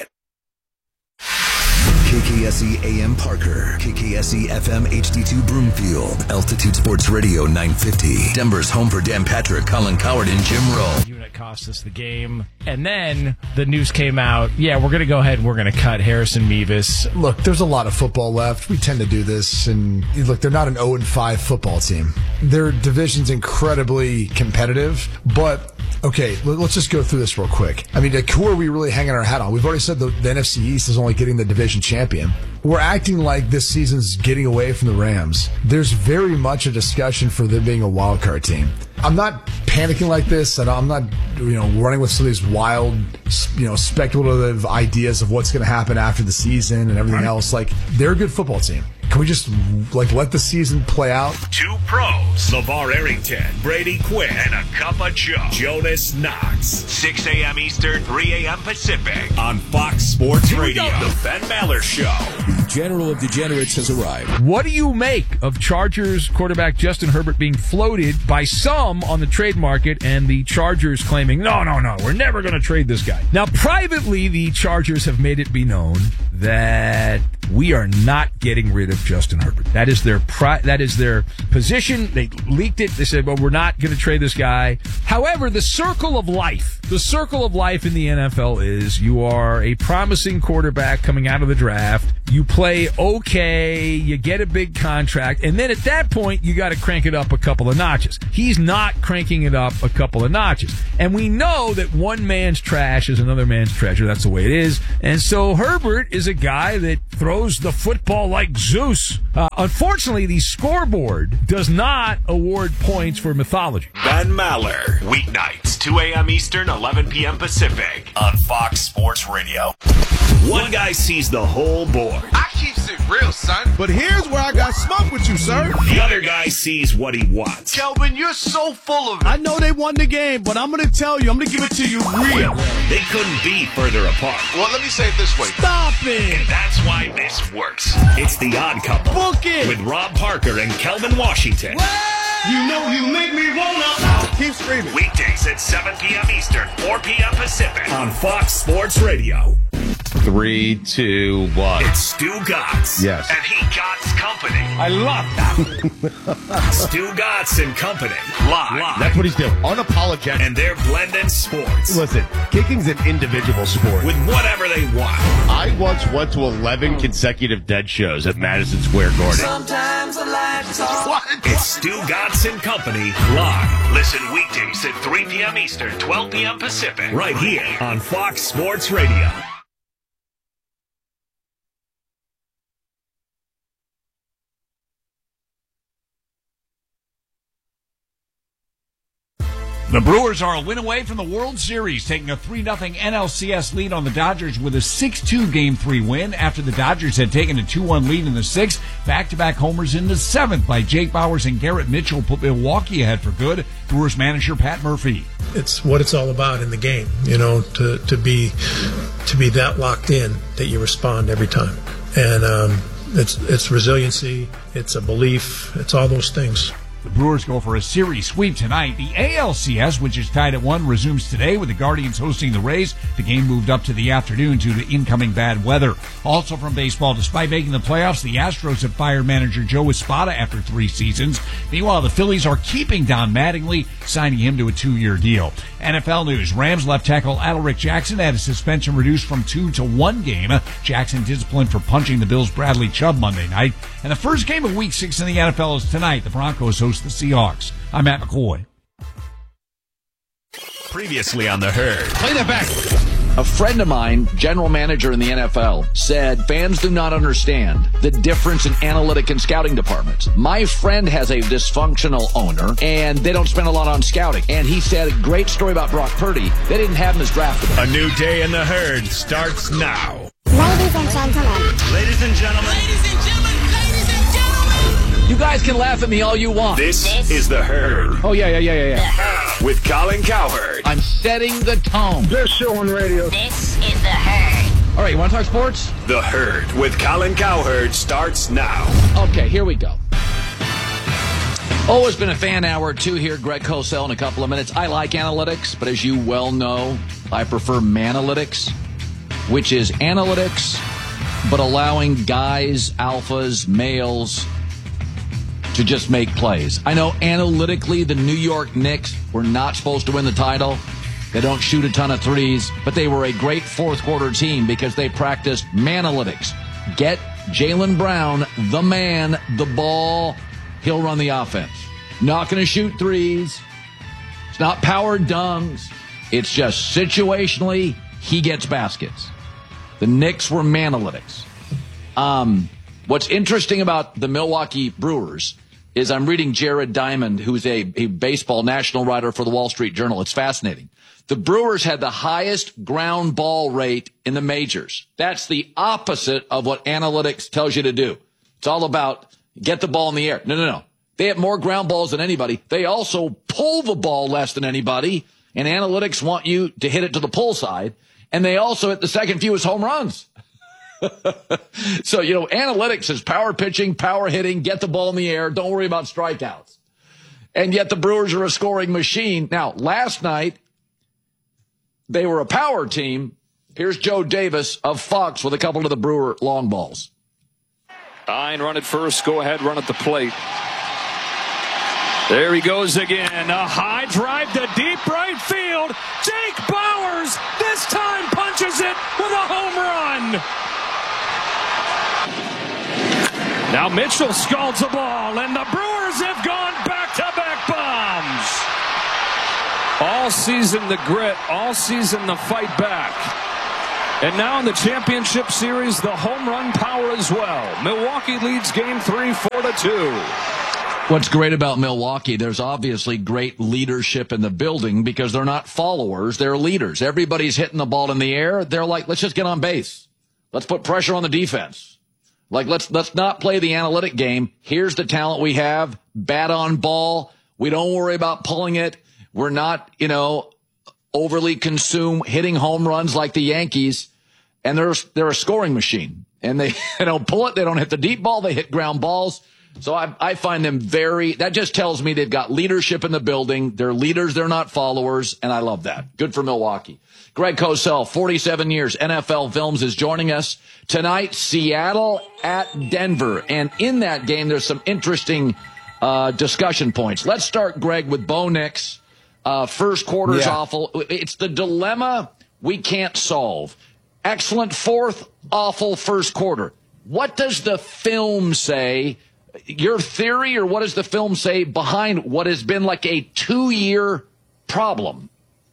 KKSE AM Parker, KKSE FM HD2 Broomfield, Altitude Sports Radio 950, Denver's home for Dan Patrick, Colin Coward, and Jim Rowe. Unit cost us the game. And then the news came out, we're going to go ahead and we're going to cut Harrison Mevis. Look, there's a lot of football left. We tend to do this. And look, they're not an 0-5 football team. Their division's incredibly competitive, but okay, let's just go through this real quick. I mean, who are we really hanging our hat on? We've already said the NFC East is only getting the division champion. We're acting like this season's getting away from the Rams. There's very much a discussion for them being a wild card team. I'm not panicking like this, and I'm not, running with some of these wild, speculative ideas of what's going to happen after the season and everything else. Like, they're a good football team. Can we just, let the season play out? Two pros, LeVar Arrington, Brady Quinn, and a cup of Joe, Jonas Knox. 6 a.m. Eastern, 3 a.m. Pacific on Fox Sports Radio. The Ben Maller Show. General of Degenerates has arrived. What do you make of Chargers quarterback Justin Herbert being floated by some on the trade market and the Chargers claiming, no, we're never going to trade this guy? Now, privately, the Chargers have made it be known that we are not getting rid of Justin Herbert. That is their position. They leaked it. They said, well, we're not going to trade this guy. However, the circle of life in the NFL is you are a promising quarterback coming out of the draft. You play okay, you get a big contract, and then at that point, you got to crank it up a couple of notches. He's not cranking it up a couple of notches. And we know that one man's trash is another man's treasure. That's the way it is. And so Herbert is a guy that throws the football like Zeus. Unfortunately, the scoreboard does not award points for mythology. Ben Maller, weeknights, 2 a.m. Eastern, 11 p.m. Pacific, on Fox Sports Radio. One guy sees the whole board. I keeps it real, son. But here's where I got smoke with you, sir. The other guy sees what he wants. Kelvin, you're so full of it. I know they won the game, but I'm going to tell you, I'm going to give it to you real. They couldn't be further apart. Well, let me say it this way. Stop it. And that's why this works. It's The Odd Couple. Book it. With Rob Parker and Kelvin Washington. You know you make me wanna. Keep screaming. Weekdays at 7 p.m. Eastern, 4 p.m. Pacific on Fox Sports Radio. 3, 2, 1. It's Stu Gatz. Yes. And he Gatz Company. I love that. Stu Gatz and Company. Live. That's what he's doing. Unapologetic. And they're blending sports. Listen, kicking's an individual sport. With whatever they want. I once went to 11 consecutive dead shows at Madison Square Garden. Sometimes I like to talk. What? It's Stu Gatz and Company live. Listen weekdays at 3 p.m. Eastern, 12 p.m. Pacific. Right here on Fox Sports Radio. The Brewers are a win away from the World Series, taking a 3-0 NLCS lead on the Dodgers with a 6-2 Game 3 win after the Dodgers had taken a 2-1 lead in the 6th. Back-to-back homers in the 7th by Jake Bauers and Garrett Mitchell put Milwaukee ahead for good. Brewers manager Pat Murphy. It's what it's all about in the game, to be that locked in that you respond every time. And it's resiliency, it's a belief, it's all those things. The Brewers go for a series sweep tonight. The ALCS, which is tied at 1, resumes today with the Guardians hosting the Rays. The game moved up to the afternoon due to incoming bad weather. Also from baseball, despite making the playoffs, the Astros have fired manager Joe Espada after 3 seasons. Meanwhile, the Phillies are keeping Don Mattingly, signing him to a 2-year deal. NFL news. Rams left tackle Alaric Jackson had his suspension reduced from 2 to 1 game. Jackson disciplined for punching the Bills' Bradley Chubb Monday night. And the first game of Week 6 in the NFL is tonight. The Broncos host the Seahawks. I'm Matt McCoy. Previously on The Herd. Play that back. A friend of mine, general manager in the NFL, said fans do not understand the difference in analytic and scouting departments. My friend has a dysfunctional owner, and they don't spend a lot on scouting. And he said a great story about Brock Purdy. They didn't have him as drafted. A new day in The Herd starts now. Ladies and gentlemen. Ladies and gentlemen. Ladies and gentlemen. Ladies and gentlemen. You guys can laugh at me all you want. This is The Herd. Oh, yeah. The Herd. With Colin Cowherd. I'm setting the tone. Best show on radio. This is The Herd. All right, you want to talk sports? The Herd with Colin Cowherd starts now. Okay, here we go. Always been a fan hour 2 here. Greg Cosell in a couple of minutes. I like analytics, but as you well know, I prefer Manalytics, which is analytics, but allowing guys, alphas, males to just make plays. I know analytically the New York Knicks were not supposed to win the title. They don't shoot a ton of threes, but they were a great fourth quarter team because they practiced Manalytics. Get Jaylen Brown, the man, the ball. He'll run the offense. Not going to shoot threes. It's not power dunks. It's just situationally, he gets baskets. The Knicks were Manalytics. What's interesting about the Milwaukee Brewers is I'm reading Jared Diamond, who's a baseball national writer for the Wall Street Journal. It's fascinating. The Brewers had the highest ground ball rate in the majors. That's the opposite of what analytics tells you to do. It's all about get the ball in the air. No. They have more ground balls than anybody. They also pull the ball less than anybody, and analytics want you to hit it to the pull side. And they also hit the second fewest home runs. So, analytics is power pitching, power hitting, get the ball in the air, don't worry about strikeouts. And yet the Brewers are a scoring machine. Now, last night, they were a power team. Here's Joe Davis of Fox with a couple of the Brewer long balls. Stein run at first, go ahead, run at the plate. There he goes again. A high drive to deep right field. Jake Bauers this time punches it with a home run. Now Mitchell scalds the ball, and the Brewers have gone back-to-back bombs. All season the grit, all season the fight back. And now in the championship series, the home run power as well. Milwaukee leads game 3 4-2. What's great about Milwaukee, there's obviously great leadership in the building because they're not followers, they're leaders. Everybody's hitting the ball in the air. They're like, let's just get on base. Let's put pressure on the defense. Like, let's not play the analytic game. Here's the talent we have. Bat on ball. We don't worry about pulling it. We're not, overly consumed hitting home runs like the Yankees. And they're a scoring machine. And they don't pull it. They don't hit the deep ball. They hit ground balls. So I find them that just tells me they've got leadership in the building. They're leaders. They're not followers. And I love that. Good for Milwaukee. Greg Cosell, 47 years, NFL Films, is joining us tonight. Seattle at Denver. And in that game, there's some interesting discussion points. Let's start, Greg, with Bo Nix. First quarter's awful. It's the dilemma we can't solve. Excellent fourth, awful first quarter. What does the film say? Your theory, or what does the film say behind what has been like a 2-year problem?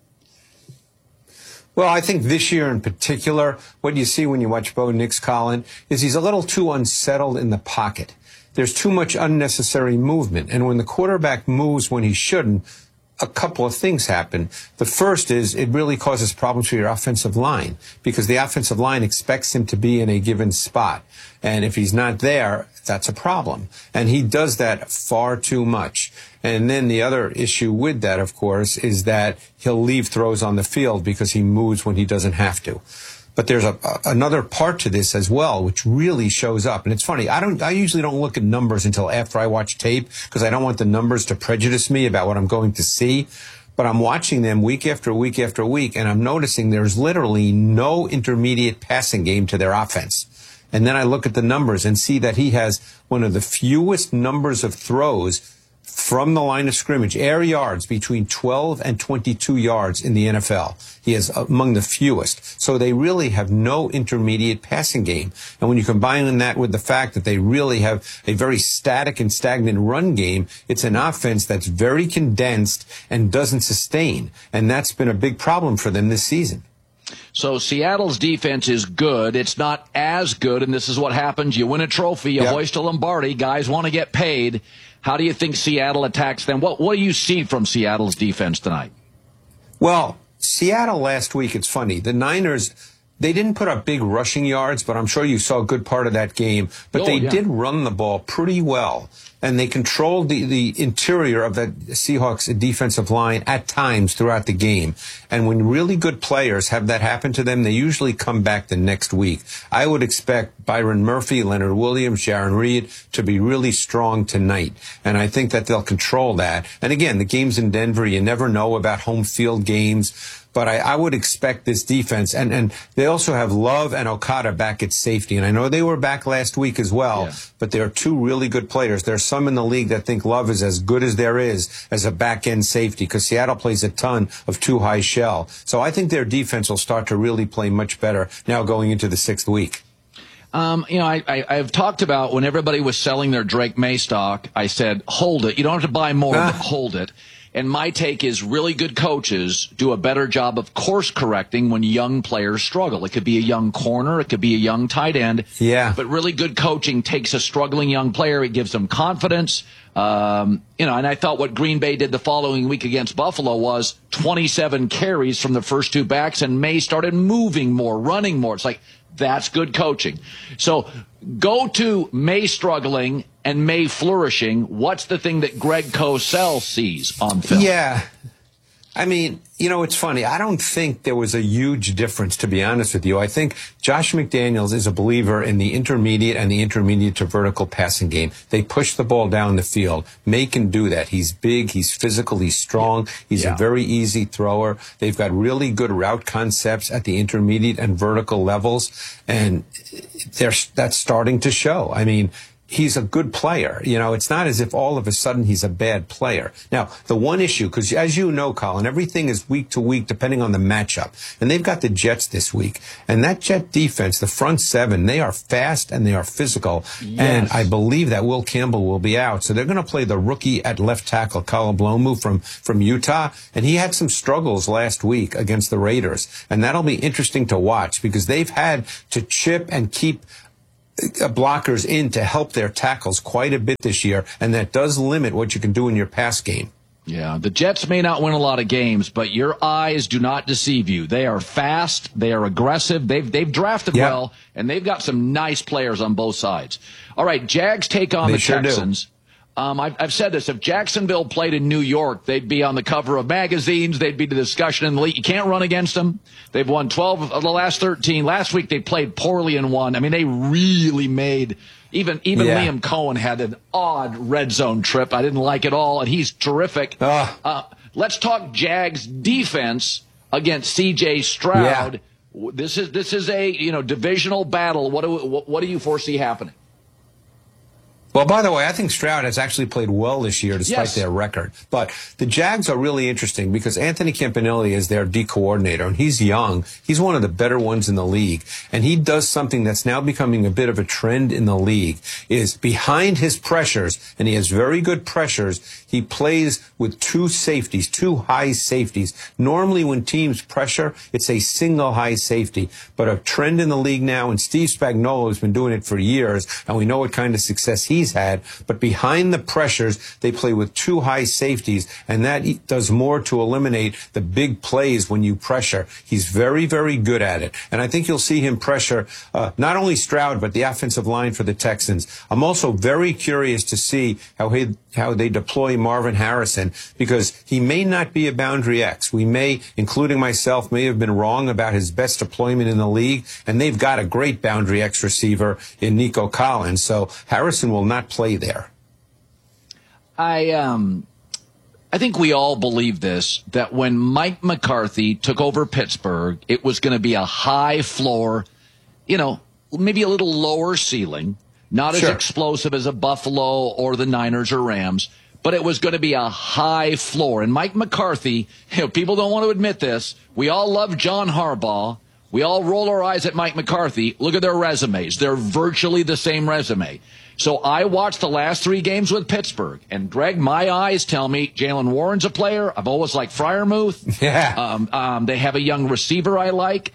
Well, I think this year in particular, what you see when you watch Bo Nix, Colin, is he's a little too unsettled in the pocket. There's too much unnecessary movement. And when the quarterback moves when he shouldn't, a couple of things happen. The first is it really causes problems for your offensive line because the offensive line expects him to be in a given spot. And if he's not there, that's a problem. And he does that far too much. And then the other issue with that, of course, is that he'll leave throws on the field because he moves when he doesn't have to. But there's another part to this as well, which really shows up. And it's funny. I usually don't look at numbers until after I watch tape because I don't want the numbers to prejudice me about what I'm going to see. But I'm watching them week after week after week, and I'm noticing there's literally no intermediate passing game to their offense. And then I look at the numbers and see that he has one of the fewest numbers of throws from the line of scrimmage, air yards between 12 and 22 yards in the NFL. He is among the fewest. So they really have no intermediate passing game. And when you combine that with the fact that they really have a very static and stagnant run game, it's an offense that's very condensed and doesn't sustain. And that's been a big problem for them this season. So Seattle's defense is good. It's not as good, and this is what happens. You win a trophy, you hoist a Lombardi, guys want to get paid. How do you think Seattle attacks them? What do you see from Seattle's defense tonight? Well, Seattle last week, it's funny. The Niners, they didn't put up big rushing yards, but I'm sure you saw a good part of that game. But they did run the ball pretty well. And they controlled the interior of the Seahawks defensive line at times throughout the game. And when really good players have that happen to them, they usually come back the next week. I would expect Byron Murphy, Leonard Williams, Jaron Reed to be really strong tonight. And I think that they'll control that. And again, the game's in Denver. You never know about home field games. But I would expect this defense, and they also have Love and Okada back at safety. And I know they were back last week as well, but they're two really good players. There's some in the league that think Love is as good as there is as a back-end safety because Seattle plays a ton of two-high shell. So I think their defense will start to really play much better now going into the 6th week. I've talked about when everybody was selling their Drake May stock, I said, hold it. You don't have to buy more, but hold it. And my take is really good coaches do a better job of course correcting when young players struggle. It could be a young corner. It could be a young tight end. Yeah. But really good coaching takes a struggling young player. It gives them confidence. And I thought what Green Bay did the following week against Buffalo was 27 carries from the first two backs, and May started moving more, running more. It's like, that's good coaching. So go to May struggling and May flourishing. What's the thing that Greg Cosell sees on film? Yeah. I mean, it's funny. I don't think there was a huge difference, to be honest with you. I think Josh McDaniels is a believer in the intermediate and the intermediate to vertical passing game. They push the ball down the field. May can do that. He's big. He's physical. He's strong. He's a very easy thrower. They've got really good route concepts at the intermediate and vertical levels, and that's starting to show. I mean, he's a good player. It's not as if all of a sudden he's a bad player. Now, the one issue, because as you know, Colin, everything is week to week depending on the matchup. And they've got the Jets this week. And that Jet defense, the front seven, they are fast and they are physical. Yes. And I believe that Will Campbell will be out. So they're going to play the rookie at left tackle, Kalablomu from Utah. And he had some struggles last week against the Raiders. And that'll be interesting to watch because they've had to chip and keep blockers in to help their tackles quite a bit this year, and that does limit what you can do in your pass game. Yeah, the Jets may not win a lot of games, but your eyes do not deceive you. They are fast, they are aggressive, they've drafted well, and they've got some nice players on both sides. All right, Jags take on the Texans. I've said this. If Jacksonville played in New York, they'd be on the cover of magazines. They'd be the discussion in the league. You can't run against them. They've won 12 of the last 13. Last week they played poorly and won. I mean, they really made even Liam Cohen had an odd red zone trip. I didn't like it all, and he's terrific. Let's talk Jags defense against C.J. Stroud. Yeah. This is a divisional battle. What do you foresee happening? Well, by the way, I think Stroud has actually played well this year despite their record. But the Jags are really interesting because Anthony Campanelli is their D coordinator, and he's young. He's one of the better ones in the league. And he does something that's now becoming a bit of a trend in the league, is behind his pressures, and he has very good pressures, he plays with two high safeties. Normally when teams pressure, it's a single high safety. But a trend in the league now, and Steve Spagnuolo has been doing it for years, and we know what kind of success he's had, but behind the pressures, they play with two high safeties, and that does more to eliminate the big plays when you pressure. He's very, very good at it, and I think you'll see him pressure not only Stroud, but the offensive line for the Texans. I'm also very curious to see how they deploy Marvin Harrison, because he may not be a boundary X. We may, including myself, may have been wrong about his best deployment in the league, and they've got a great boundary X receiver in Nico Collins, so Harrison will not play there. I think we all believe this, that when Mike McCarthy took over Pittsburgh, it was going to be a high floor, maybe a little lower ceiling, not as explosive as a Buffalo or the Niners or Rams, but it was going to be a high floor. And Mike McCarthy, people don't want to admit this, we all love John Harbaugh. We all roll our eyes at Mike McCarthy. Look at their resumes. They're virtually the same resume. So I watched the last 3 games with Pittsburgh, and Greg, my eyes tell me Jalen Warren's a player. I've always liked Freiermuth. Yeah. They have a young receiver I like.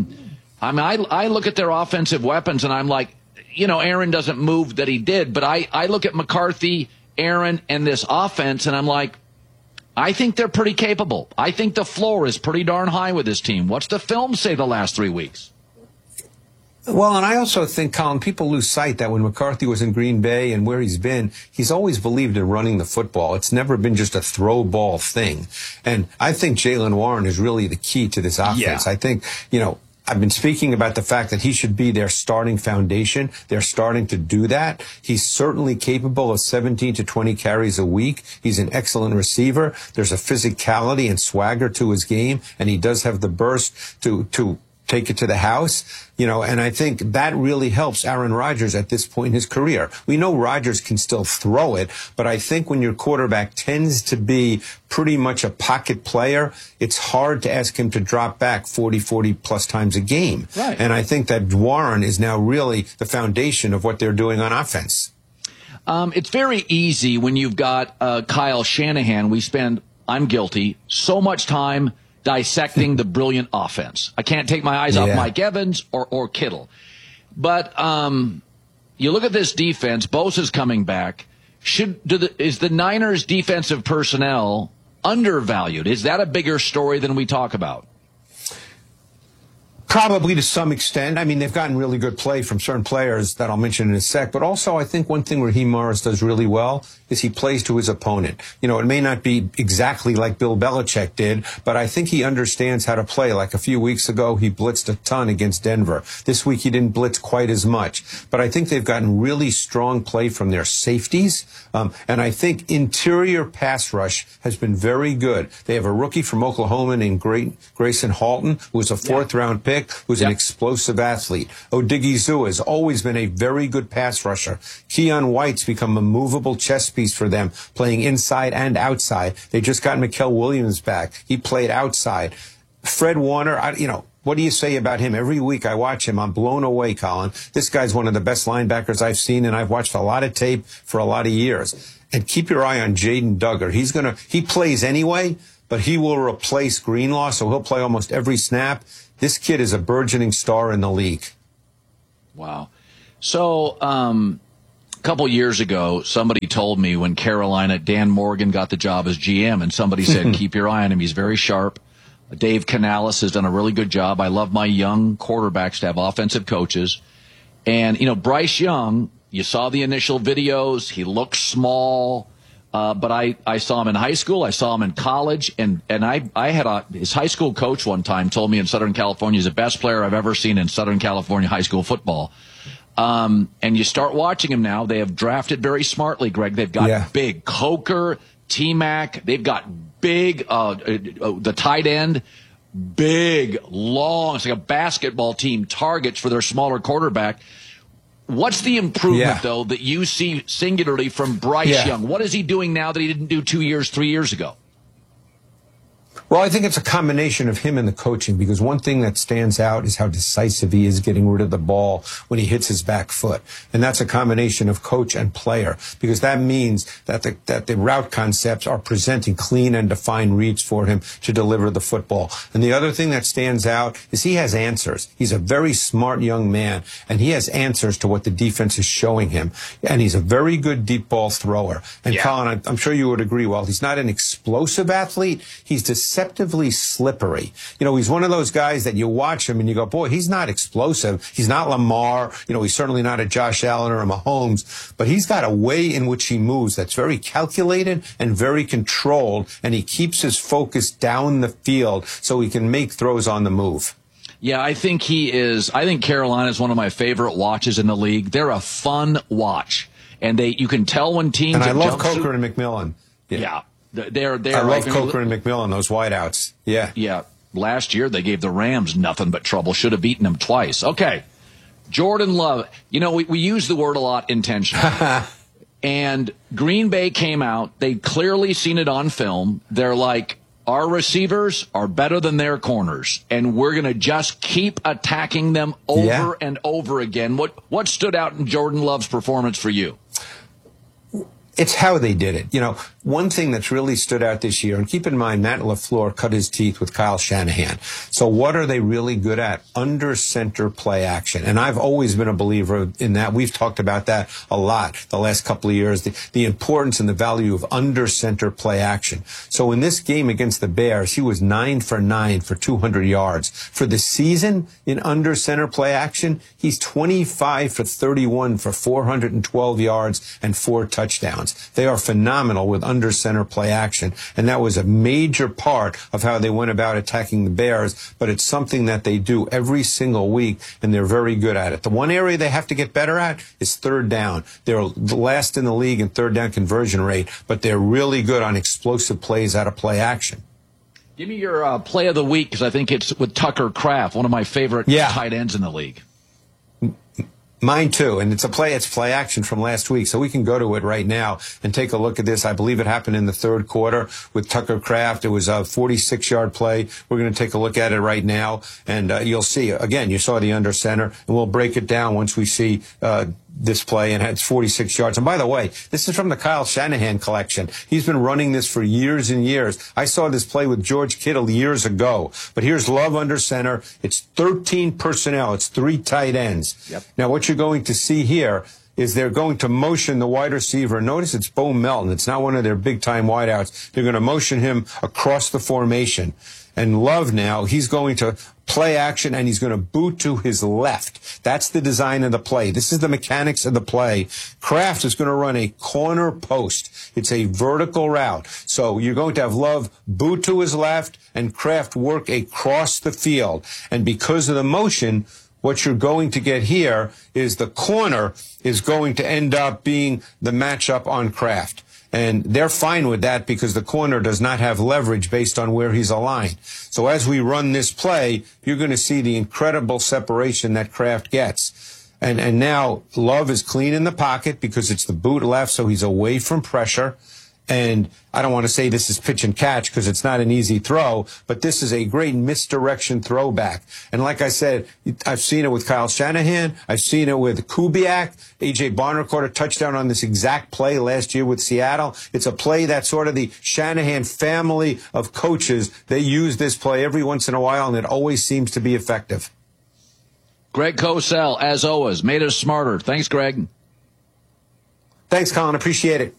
I look at their offensive weapons, and I'm like, Aaron doesn't move that he did, but I look at McCarthy, Aaron, and this offense, and I'm like, I think they're pretty capable. I think the floor is pretty darn high with this team. What's the film say the last 3 weeks? Well, and I also think, Colin, people lose sight that when McCarthy was in Green Bay and where he's been, he's always believed in running the football. It's never been just a throw ball thing. And I think Jalen Warren is really the key to this offense. I think, I've been speaking about the fact that he should be their starting foundation. They're starting to do that. He's certainly capable of 17 to 20 carries a week. He's an excellent receiver. There's a physicality and swagger to his game, and he does have the burst to take it to the house, and I think that really helps Aaron Rodgers at this point in his career. We know Rodgers can still throw it, but I think when your quarterback tends to be pretty much a pocket player, it's hard to ask him to drop back 40 plus times a game. Right. And I think that Warren is now really the foundation of what they're doing on offense. It's very easy when you've got Kyle Shanahan. We spend, I'm guilty, so much time dissecting the brilliant offense. I can't take my eyes off Mike Evans or Kittle. But you look at this defense, Bosa's coming back. Is the Niners' defensive personnel undervalued? Is that a bigger story than we talk about? Probably to some extent. I mean, they've gotten really good play from certain players that I'll mention in a sec. But also, I think one thing Raheem Morris does really well is he plays to his opponent. You know, it may not be exactly like Bill Belichick did, but I think he understands how to play. Like a few weeks ago, he blitzed a ton against Denver. This week, he didn't blitz quite as much. But I think they've gotten really strong play from their safeties. And I think interior pass rush has been very good. They have a rookie from Oklahoma named Grayson Halton, who was a fourth-round pick. Who's an explosive athlete. Odigizua has always been a very good pass rusher. Keon White's become a movable chess piece for them, playing inside and outside. They just got Mikael Williams back. He played outside. Fred Warner, what do you say about him? Every week I watch him, I'm blown away, Colin. This guy's one of the best linebackers I've seen, and I've watched a lot of tape for a lot of years. And keep your eye on Jaden Duggar. He plays anyway, but he will replace Greenlaw, so he'll play almost every snap. This kid is a burgeoning star in the league. Wow. So, a couple years ago, somebody told me when Carolina, Dan Morgan got the job as GM, and somebody said, keep your eye on him. He's very sharp. Dave Canales has done a really good job. I love my young quarterbacks to have offensive coaches. And, Bryce Young, you saw the initial videos. He looks small. But I saw him in high school. I saw him in college. And I had his high school coach one time told me in Southern California he's the best player I've ever seen in Southern California high school football. And you start watching him now. They have drafted very smartly, Greg. They've got big Coker, T-Mac. They've got big, the tight end, big, long, it's like a basketball team, targets for their smaller quarterback. What's the improvement, though, that you see singularly from Bryce Young? What is he doing now that he didn't do 3 years ago? Well, I think it's a combination of him and the coaching, because one thing that stands out is how decisive he is getting rid of the ball when he hits his back foot. And that's a combination of coach and player, because that means that the route concepts are presenting clean and defined reads for him to deliver the football. And the other thing that stands out is he has answers. He's a very smart young man, and he has answers to what the defense is showing him. And he's a very good deep ball thrower. And Colin, I'm sure you would agree, while he's not an explosive athlete, he's deceptively slippery. He's one of those guys that you watch him and you go, boy, he's not explosive. He's not Lamar. He's certainly not a Josh Allen or a Mahomes, but he's got a way in which he moves that's very calculated and very controlled, and he keeps his focus down the field so he can make throws on the move. Yeah, I think he is. I think Carolina is one of my favorite watches in the league. They're a fun watch, and you can tell when teams. And I love Coker and McMillan. Yeah. I love Coker and McMillan, those wideouts. Yeah. Last year they gave the Rams nothing but trouble. Should have beaten them twice. Okay. Jordan Love. We use the word a lot intentionally. And Green Bay came out. They clearly seen it on film. They're like, our receivers are better than their corners, and we're going to just keep attacking them over and over again. What stood out in Jordan Love's performance for you? It's how they did it. One thing that's really stood out this year, and keep in mind, Matt LaFleur cut his teeth with Kyle Shanahan. So what are they really good at? Under center play action. And I've always been a believer in that. We've talked about that a lot the last couple of years, the importance and the value of under center play action. So in this game against the Bears, he was 9 for 9 for 200 yards. For the season in under center play action, he's 25 for 31 for 412 yards and 4 touchdowns. They are phenomenal with under center play action, and that was a major part of how they went about attacking the Bears, but it's something that they do every single week, and they're very good at it. The one area they have to get better at is third down. They're the last in the league in third down conversion rate, but they're really good on explosive plays out of play action. Give me your play of the week, because I think it's with Tucker Kraft, one of my favorite tight ends in the league. Mine too, and it's play action from last week, so we can go to it right now and take a look at this. I believe it happened in the third quarter with Tucker Kraft. It was a 46-yard play. We're going to take a look at it right now, and you'll see. Again, you saw the under center, and we'll break it down once we see this play, and it's 46 yards. And by the way, this is from the Kyle Shanahan collection. He's been running this for years and years. I saw this play with George Kittle years ago. But here's Love under center. It's 13 personnel. It's 3 tight ends. Yep. Now, what you're going to see here is they're going to motion the wide receiver. Notice it's Bo Melton. It's not one of their big-time wideouts. They're going to motion him across the formation. And Love now, he's going to play action, and he's going to boot to his left. That's the design of the play. This is the mechanics of the play. Kraft is going to run a corner post. It's a vertical route. So you're going to have Love boot to his left and Kraft work across the field. And because of the motion, what you're going to get here is the corner is going to end up being the matchup on Kraft. And they're fine with that because the corner does not have leverage based on where he's aligned. So as we run this play, you're going to see the incredible separation that Kraft gets. And now Love is clean in the pocket because it's the boot left, so he's away from pressure. And I don't want to say this is pitch and catch because it's not an easy throw, but this is a great misdirection throwback. And like I said, I've seen it with Kyle Shanahan. I've seen it with Kubiak. A.J. Barner caught a touchdown on this exact play last year with Seattle. It's a play that sort of the Shanahan family of coaches, they use this play every once in a while, and it always seems to be effective. Greg Cosell, as always, made us smarter. Thanks, Greg. Thanks, Colin. Appreciate it.